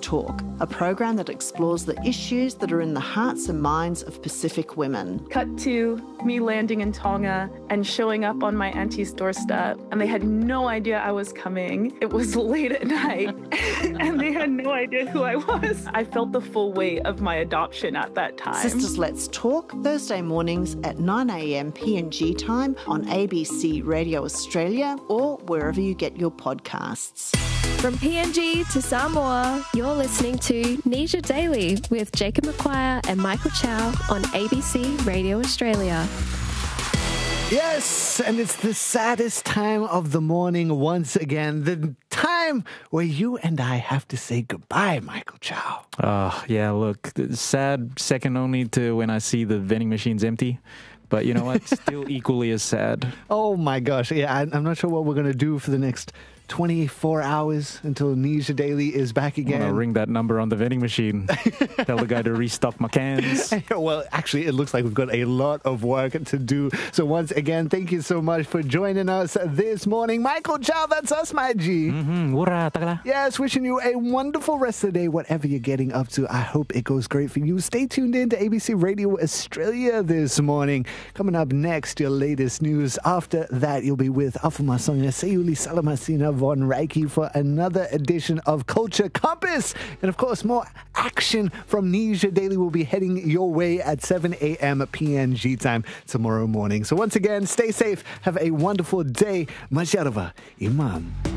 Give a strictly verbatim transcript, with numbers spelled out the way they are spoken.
Talk, a program that explores the issues that are in the hearts and minds of Pacific women. Cut to me landing in Tonga and showing up on my auntie's doorstep, and they had no idea I was coming. It was late at night, and they had no idea who I was. I felt the full weight of my adoption at that time. Sisters Let's Talk, Thursday mornings at nine a.m. P N G time on A B C Radio Australia or wherever you get your podcasts. From P N G to Samoa, you're listening to Nisha Daily with Jacob McQuire and Michael Chow on A B C Radio Australia. Yes, and it's the saddest time of the morning once again. The time where you and I have to say goodbye, Michael Chow. Oh, yeah, look, sad second only to when I see the vending machines empty. But you know what? Still equally as sad. Oh, my gosh. Yeah, I, I'm not sure what we're going to do for the next twenty-four hours until Nisha Daily is back again. I'm going to ring that number on the vending machine. Tell the guy to restock my cans. Well, actually, it looks like we've got a lot of work to do. So once again, thank you so much for joining us this morning. Michael Chow, that's us, my G. Mm-hmm. Yes, wishing you a wonderful rest of the day, whatever you're getting up to. I hope it goes great for you. Stay tuned in to A B C Radio Australia this morning. Coming up next, your latest news. After that, you'll be with Afumasonga Sayuli Salamasina Von Reiki for another edition of Culture Compass. And of course, more action from Nisha Daily will be heading your way at seven a.m. P N G time tomorrow morning. So once again, stay safe. Have a wonderful day. Majarava Imam.